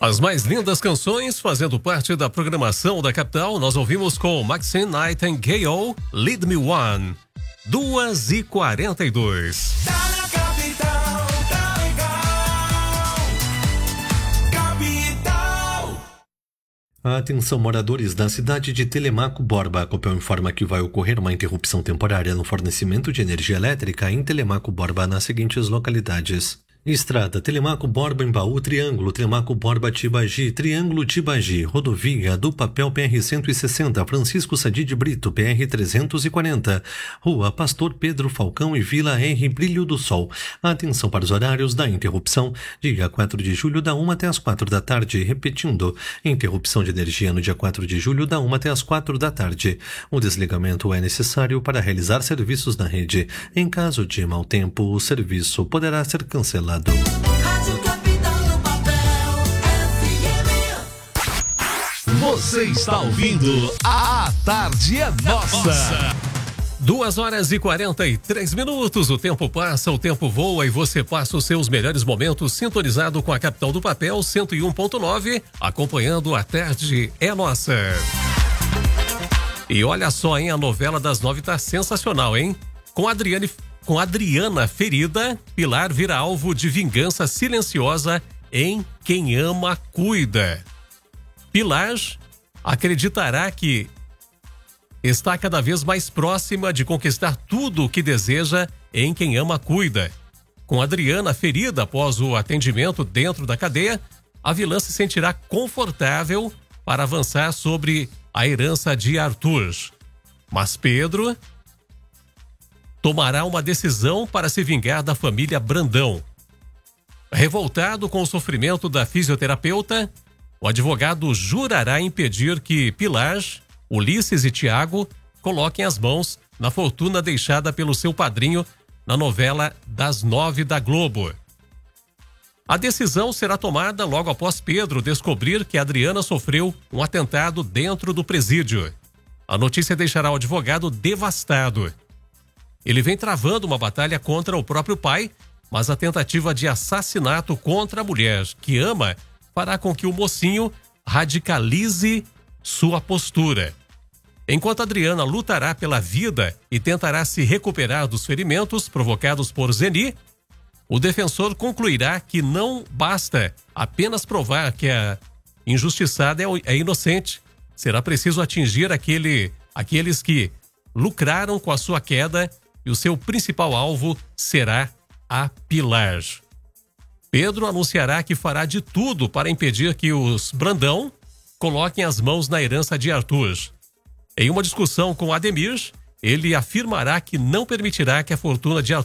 As mais lindas canções fazendo parte da programação da capital, nós ouvimos com Maxine Nightingale, Lead Me On, 2h42. Tá na capital, tá legal. Capital. Atenção, moradores da cidade de Telemaco Borba. A Copel informa que vai ocorrer uma interrupção temporária no fornecimento de energia elétrica em Telemaco Borba nas seguintes localidades: Estrada Telemaco Borba Embaú, Triângulo Telemaco Borba Tibagi, Triângulo Tibagi, Rodovia do Papel PR-160, Francisco Sadi de Brito, PR-340, Rua Pastor Pedro Falcão e Vila R Brilho do Sol. Atenção para os horários da interrupção, dia 4 de julho da 1 até as 4 da tarde, repetindo, interrupção de energia no dia 4 de julho da 1 até as 4 da tarde. O desligamento é necessário para realizar serviços na rede. Em caso de mau tempo, o serviço poderá ser cancelado. Rádio Capital no papel, FM. Você está ouvindo A Tarde é Nossa. 2h43. O tempo passa, o tempo voa e você passa os seus melhores momentos sintonizado com a Capital do Papel 101.9, acompanhando A Tarde é Nossa. E olha só, hein? A novela das 9 tá sensacional, hein? Com Adriana ferida, Pilar vira alvo de vingança silenciosa em Quem Ama Cuida. Pilar acreditará que está cada vez mais próxima de conquistar tudo o que deseja em Quem Ama Cuida. Com Adriana ferida após o atendimento dentro da cadeia, a vilã se sentirá confortável para avançar sobre a herança de Arthur. Mas Pedro tomará uma decisão para se vingar da família Brandão. Revoltado com o sofrimento da fisioterapeuta, o advogado jurará impedir que Pilar, Ulisses e Tiago coloquem as mãos na fortuna deixada pelo seu padrinho na novela das 9 da Globo. A decisão será tomada logo após Pedro descobrir que Adriana sofreu um atentado dentro do presídio. A notícia deixará o advogado devastado. Ele vem travando uma batalha contra o próprio pai, mas a tentativa de assassinato contra a mulher que ama fará com que o mocinho radicalize sua postura. Enquanto Adriana lutará pela vida e tentará se recuperar dos ferimentos provocados por Zeni, o defensor concluirá que não basta apenas provar que a injustiçada é inocente. Será preciso atingir aqueles que lucraram com a sua queda e o seu principal alvo será a Pilar. Pedro anunciará que fará de tudo para impedir que os Brandão coloquem as mãos na herança de Arthur. Em uma discussão com Ademir, ele afirmará que não permitirá que a fortuna de Arthur